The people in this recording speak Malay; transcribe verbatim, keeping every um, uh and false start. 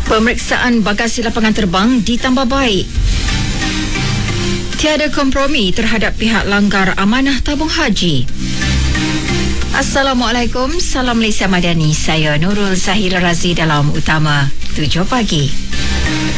Pemeriksaan bagasi lapangan terbang ditambah baik. Tiada kompromi terhadap pihak langgar amanah tabung haji. Assalamualaikum, salam Malaysia Madani. Saya Nurul Zahir Razi dalam Utama tujuh pagi.